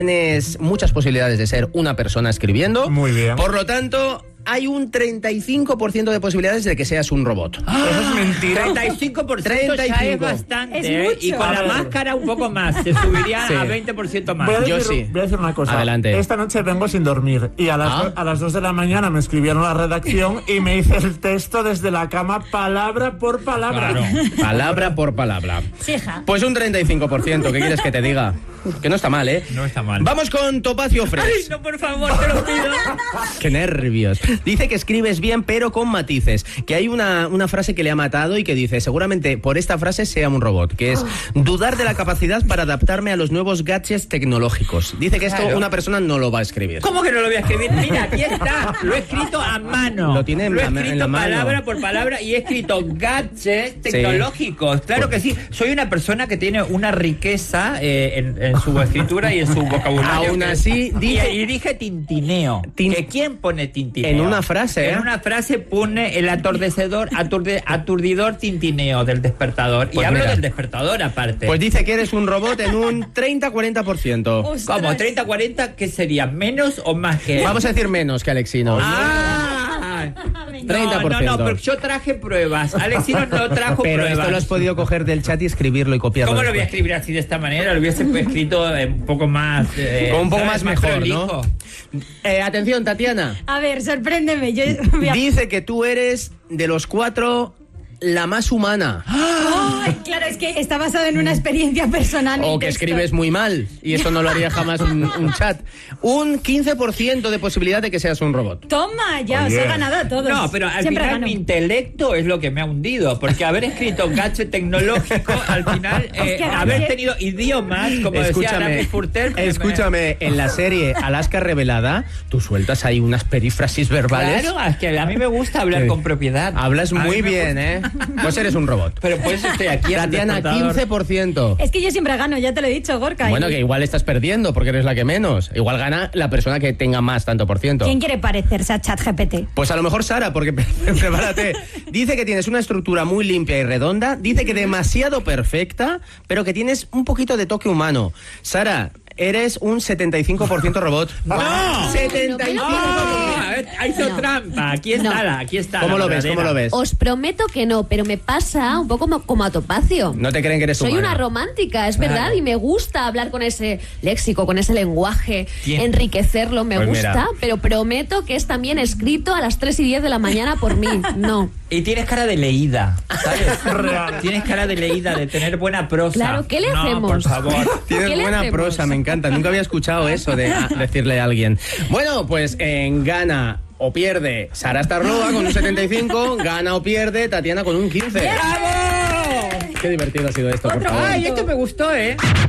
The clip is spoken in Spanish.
Tienes muchas posibilidades de ser una persona escribiendo. Muy bien. Por lo tanto, hay un 35% de posibilidades de que seas un robot. Eso es mentira. 35% ya 35. es bastante. Es mucho. Y con la máscara un poco más. Se subiría Sí. a 20% más. Voy a Yo decir, sí. voy a decir una cosa. Adelante. Esta noche vengo sin dormir y a las 2 de la mañana me escribieron a la redacción y me hice el texto desde la cama palabra por palabra. Claro. Palabra por palabra. Sí, hija. Pues un 35%, ¿qué quieres que te diga? Que no está mal, ¿eh? No está mal. Vamos con Topacio Fresh. Ay, no, por favor, te lo pido. ¡Qué nervios! Dice que escribes bien, pero con matices. Que hay una frase que le ha matado y que dice, seguramente por esta frase sea un robot, que es dudar de la capacidad para adaptarme a los nuevos gadgets tecnológicos. Dice que esto Claro. una persona no lo va a escribir. ¿Cómo que no lo voy a escribir? Mira, aquí está. Lo he escrito a mano. Lo tiene en Lo he la- en escrito la mano. palabra por palabra y he escrito gadgets tecnológicos. Claro que sí. Soy una persona que tiene una riqueza en su escritura y en su vocabulario. Aún así, dice- Y dije tintineo. ¿Que quién pone tintineo? En una frase, ¿eh? En una frase pone el aturdidor tintineo del despertador. Pues y hablo mira. del despertador aparte. Pues dice que eres un robot en un 30-40%. Ostras. ¿Cómo? ¿30-40? ¿Qué sería? ¿Menos o más que? Vamos a decir menos que Alexino. ¡Ah! 30%. No, pero yo traje pruebas. Alexino no trajo Pero pruebas. esto lo has podido coger del chat y escribirlo y copiarlo. ¿Cómo lo voy a después. escribir así de esta manera? Lo hubiese escrito un poco más... Un poco ¿sabes? más mejor, prolijo. ¿no? Atención, Tatiana. A ver, sorpréndeme. Yo voy a... Dice que tú eres, de los 4, la más humana. Ay, claro, es que está basado en una experiencia personal. mi O que texto. escribes muy mal. Y eso no lo haría jamás un chat. Un 15% de posibilidad de que seas un robot. Toma, ya Oye. os he ganado a todos. No, pero al Siempre final gano. mi intelecto es lo que me ha hundido, porque haber escrito gadget tecnológico, al final, que haber tenido idiomas, como decía Aramis Furter... Escúchame, en la serie Alaska Revelada, tú sueltas ahí unas perífrasis verbales. Claro, es que a mí me gusta hablar Sí. con propiedad. Hablas A mí muy me bien, ¿eh? Pues eres un robot. Pero por eso estoy aquí. en el Tatiana, despertador. 15%. Es que yo siempre gano, ya te lo he dicho, Gorka. Bueno, que igual estás perdiendo porque eres la que menos. Igual gana la persona que tenga más tanto por ciento. ¿Quién quiere parecerse a ChatGPT? Pues a lo mejor Sara, porque prepárate. Dice que tienes una estructura muy limpia y redonda. Dice que demasiado perfecta, pero que tienes un poquito de toque humano. Sara, eres un 75% robot. ¡No! 75%. Ha hecho trampa. Aquí está, aquí está. ¿Cómo la lo ves? verdadera. ¿Cómo lo ves? Os prometo que no, pero me pasa un poco como a Topacio. No te creen que eres Soy humana. una romántica, es verdad, y me gusta hablar con ese léxico, con ese lenguaje, ¿Quién? enriquecerlo, me Pues gusta, mira. pero prometo que es también escrito a las 3:10 de la mañana por mí. No. Y tienes cara de leída, ¿sabes? Real. Tienes cara de leída, de tener buena prosa. Claro, ¿qué le No, hacemos? por favor. Tienes ¿Qué le buena hacemos? prosa, me encanta. Nunca había escuchado eso de decirle a alguien. Bueno, pues en gana o pierde Sara Starloa con un 75, gana o pierde Tatiana con un 15. ¡Bravo! Qué divertido ha sido esto, por favor. Ay, esto me gustó, ¿eh?